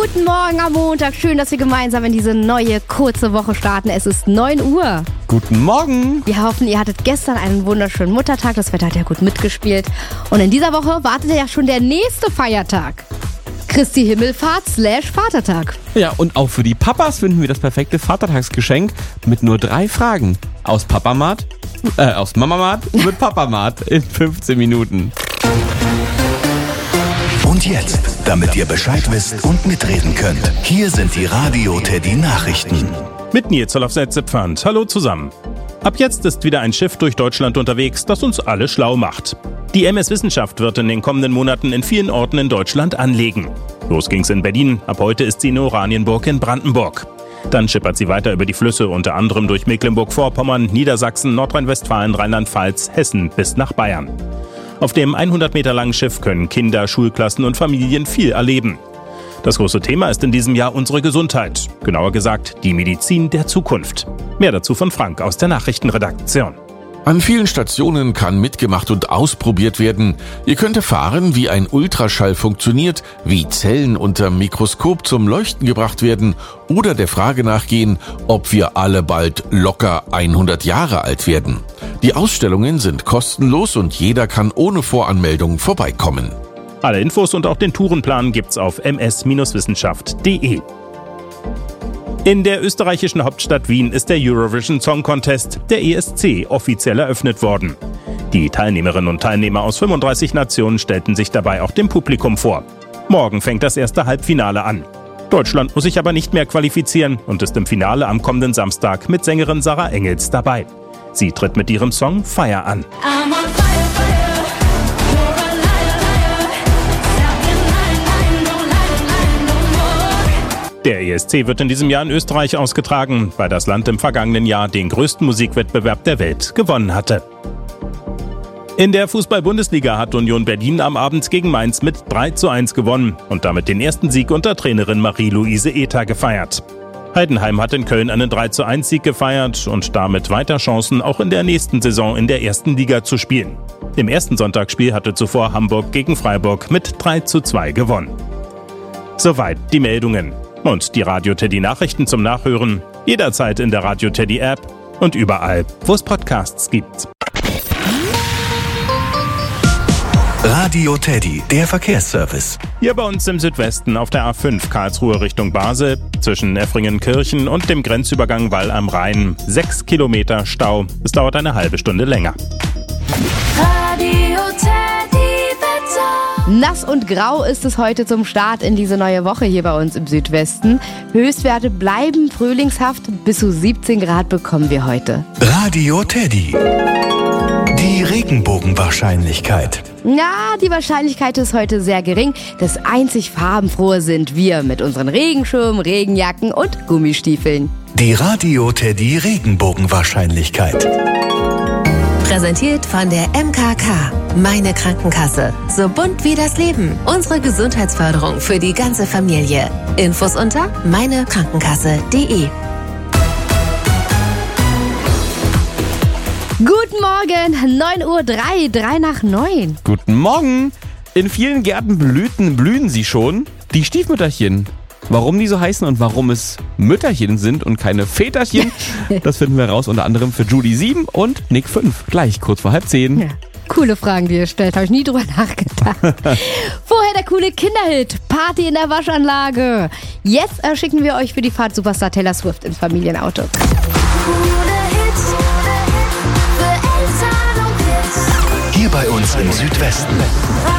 Guten Morgen am Montag. Schön, dass wir gemeinsam in diese neue kurze Woche starten. Es ist 9 Uhr. Guten Morgen. Wir hoffen, ihr hattet gestern einen wunderschönen Muttertag. Das Wetter hat ja gut mitgespielt. Und in dieser Woche wartet ja schon der nächste Feiertag. Christi Himmelfahrt / Vatertag. Ja, und auch für die Papas finden wir das perfekte Vatertagsgeschenk mit nur 3 Fragen. Aus Mamamat mit Papamat in 15 Minuten. Und jetzt, damit ihr Bescheid wisst und mitreden könnt, hier sind die Radio Teddy Nachrichten. Mit Nils auf Setzepfand. Hallo zusammen. Ab jetzt ist wieder ein Schiff durch Deutschland unterwegs, das uns alle schlau macht. Die MS Wissenschaft wird in den kommenden Monaten in vielen Orten in Deutschland anlegen. Los ging's in Berlin, ab heute ist sie in Oranienburg in Brandenburg. Dann schippert sie weiter über die Flüsse, unter anderem durch Mecklenburg-Vorpommern, Niedersachsen, Nordrhein-Westfalen, Rheinland-Pfalz, Hessen bis nach Bayern. Auf dem 100 Meter langen Schiff können Kinder, Schulklassen und Familien viel erleben. Das große Thema ist in diesem Jahr unsere Gesundheit. Genauer gesagt, die Medizin der Zukunft. Mehr dazu von Frank aus der Nachrichtenredaktion. An vielen Stationen kann mitgemacht und ausprobiert werden. Ihr könnt erfahren, wie ein Ultraschall funktioniert, wie Zellen unter Mikroskop zum Leuchten gebracht werden oder der Frage nachgehen, ob wir alle bald locker 100 Jahre alt werden. Die Ausstellungen sind kostenlos und jeder kann ohne Voranmeldung vorbeikommen. Alle Infos und auch den Tourenplan gibt's auf ms-wissenschaft.de. In der österreichischen Hauptstadt Wien ist der Eurovision Song Contest, der ESC, offiziell eröffnet worden. Die Teilnehmerinnen und Teilnehmer aus 35 Nationen stellten sich dabei auch dem Publikum vor. Morgen fängt das erste Halbfinale an. Deutschland muss sich aber nicht mehr qualifizieren und ist im Finale am kommenden Samstag mit Sängerin Sarah Engels dabei. Sie tritt mit ihrem Song Fire an. Der ESC wird in diesem Jahr in Österreich ausgetragen, weil das Land im vergangenen Jahr den größten Musikwettbewerb der Welt gewonnen hatte. In der Fußball-Bundesliga hat Union Berlin am Abend gegen Mainz mit 3:1 gewonnen und damit den ersten Sieg unter Trainerin Marie-Louise Ether gefeiert. Heidenheim hat in Köln einen 3:1 Sieg gefeiert und damit weiter Chancen, auch in der nächsten Saison in der ersten Liga zu spielen. Im ersten Sonntagsspiel hatte zuvor Hamburg gegen Freiburg mit 3:2 gewonnen. Soweit die Meldungen. Und die Radio Teddy Nachrichten zum Nachhören jederzeit in der Radio Teddy App und überall, wo es Podcasts gibt. Radio Teddy, der Verkehrsservice. Hier bei uns im Südwesten auf der A5 Karlsruhe Richtung Basel zwischen Effringen-Kirchen und dem Grenzübergang Wall am Rhein 6 Kilometer Stau. Es dauert eine halbe Stunde länger. Radio Teddy Wetter. Nass und grau ist es heute zum Start in diese neue Woche hier bei uns im Südwesten. Höchstwerte bleiben frühlingshaft. Bis zu 17 Grad bekommen wir heute. Radio Teddy. Die Regenbogenwahrscheinlichkeit. Ja, die Wahrscheinlichkeit ist heute sehr gering. Das einzig Farbenfrohe sind wir mit unseren Regenschirmen, Regenjacken und Gummistiefeln. Die Radio Teddy Regenbogenwahrscheinlichkeit. Präsentiert von der MKK. Meine Krankenkasse. So bunt wie das Leben. Unsere Gesundheitsförderung für die ganze Familie. Infos unter meinekrankenkasse.de. Guten Morgen, 9:03 Uhr, 3 nach 9. Guten Morgen. In vielen Gärten blühen sie schon. Die Stiefmütterchen. Warum die so heißen und warum es Mütterchen sind und keine Väterchen, das finden wir raus unter anderem für Judy 7 und Nick 5. Gleich kurz vor 9:30. Ja, coole Fragen, die ihr stellt. Habe ich nie drüber nachgedacht. Vorher der coole Kinderhit. Party in der Waschanlage. Jetzt schicken wir euch für die Fahrt Superstar Taylor Swift ins Familienauto. Hier bei uns im Südwesten.